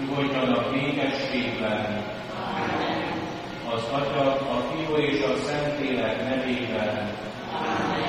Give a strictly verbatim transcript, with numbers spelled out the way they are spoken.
nyugodjanak békességben. Az Atya, a Fiú és a Szentlélek